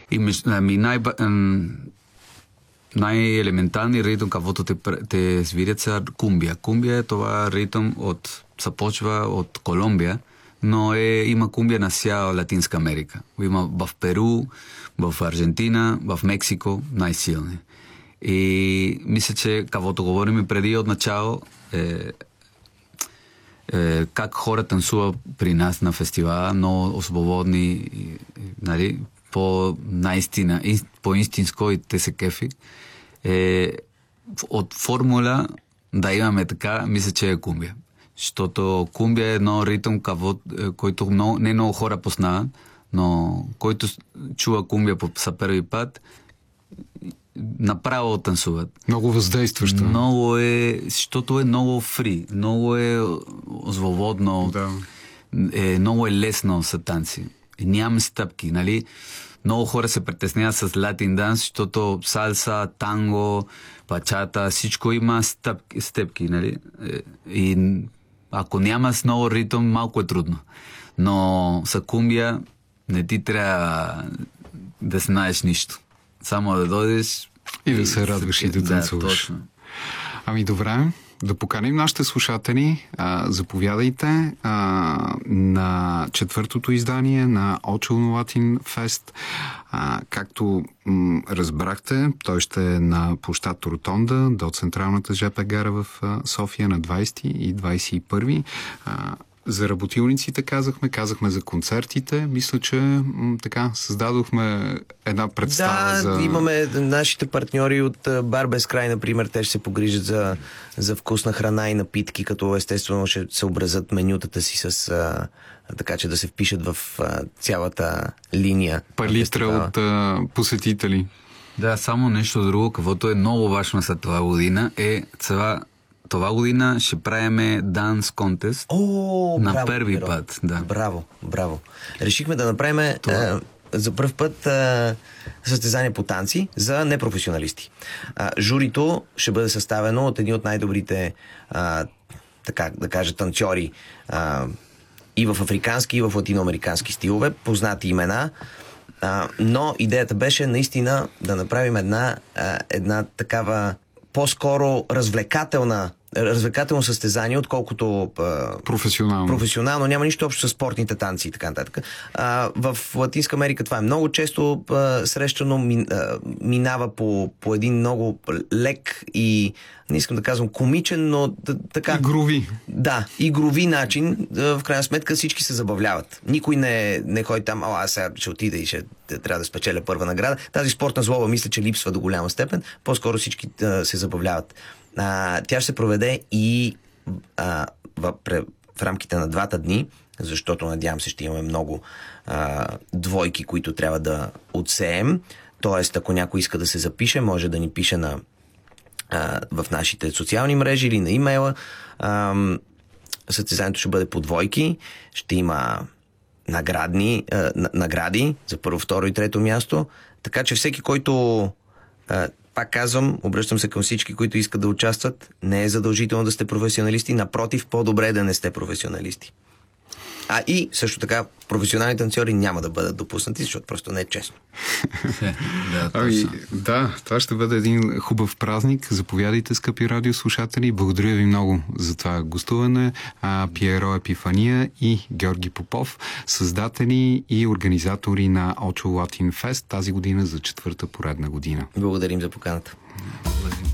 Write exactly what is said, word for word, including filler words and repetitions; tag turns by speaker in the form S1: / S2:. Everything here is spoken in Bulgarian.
S1: И ами, най- най-елементарният ритъм, каквото те, те свирят, са кумбия. Кумбия е това ритъм от, започва от Колумбия, но е, има кумбия на цяла Латинска Америка. Има в Перу, в Аржентина, в Мексико най-силни. И мисля, че каквото говорим преди от начало е, е, как хора танцуват при нас на фестивала, много свободни, нали, по наистина, по-истинско и те се кефи. Е, от формула да имаме така, мисля, че е кумбия. Защото кумбия е едно ритъм, който много, не много хора познават, но който чува кумбия за първи път, направо танцуват.
S2: Много въздействащо.
S1: Много е, защото е много фри, много е свободно,
S2: да.
S1: е, много е лесно са танци. Нямам стъпки, нали? Много хора се притесняват с латин данс, защото салса, танго, бачата, всичко има стъпки, стъпки, нали? И ако няма с много ритъм, малко е трудно. Но с кумбия не ти трябва да знаеш нищо. Само да дойдеш
S2: и да се радваш и да танцуваш.
S1: Да,
S2: ами добре, да поканим нашите слушатели. А, заповядайте а, на четвъртото издание на Очоу Latin Fest. А, както м, разбрахте, той ще е на площад Ротонда до централната жп гара в а, София на двайсети и двайсет и първи. А, За работилниците казахме, казахме за концертите. Мисля, че м, така създадохме една представа
S3: да,
S2: за...
S3: Да, имаме нашите партньори от Бар Без Край, например, те ще се погрижат за, за вкусна храна и напитки, като естествено ще съобразят менютата си с... А, така че да се впишат в а, цялата линия.
S2: Палитра от а, посетители.
S1: Да, само нещо друго, каквото е много важно за това година, е това... Това година ще правиме данс контест на
S3: браво,
S1: първи
S3: Миро.
S1: път. Да.
S3: Браво, браво. Решихме да направим е, за първ път е, състезание по танци за непрофесионалисти. А, журито ще бъде съставено от едни от най-добрите а, така да кажа танцори а, и в африкански, и в латиноамерикански стилове, познати имена. А, но идеята беше наистина да направим една, а, една такава по-скоро развлекателна, развлекателно състезание, отколкото а,
S2: професионално.
S3: професионално. Няма нищо общо с спортните танци и така нататък. А, в Латинска Америка това е много често а, срещано, ми, а, минава по, по един много лек и, не искам да казвам комичен, но така...
S2: Игрови.
S3: Да, игрови начин. В крайна сметка всички се забавляват. Никой не, не ходи там, а аз сега ще отида и ще трябва да спечеля първа награда. Тази спортна злоба мисля, че липсва до голяма степен. По-скоро всички а, се забавляват. А, тя ще се проведе и а, в, в рамките на двата дни, защото надявам се ще имаме много а, двойки, които трябва да отсеем. Тоест, ако някой иска да се запише, може да ни пише на а, в нашите социални мрежи или на имейла. А, състезанието ще бъде по двойки. Ще има наградни, а, награди за първо, второ и трето място. Така че всеки, който а, пак казвам, обръщам се към всички, които искат да участват. Не е задължително да сте професионалисти. Напротив, по-добре е да не сте професионалисти. А и също така, професионални танцори няма да бъдат допуснати, защото просто не е честно.
S1: да,
S2: ами, да, това ще бъде един хубав празник. Заповядайте, скъпи радиослушатели. Благодаря ви много за това гостуване. А, Пиеро Епифания и Георги Попов, създатели и организатори на Очоу Latin Fest тази година за четвърта поредна година.
S3: Благодарим за поканата.